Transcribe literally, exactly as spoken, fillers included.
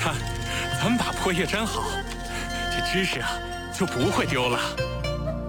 看，咱们把破叶粘好，这知识啊就不会丢了。